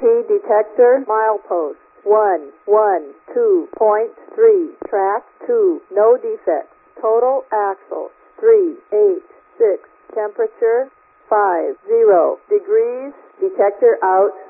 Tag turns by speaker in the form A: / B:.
A: detector, milepost 112.3, track 2, no defects. Total axle 386, temperature 50 degrees, detector out.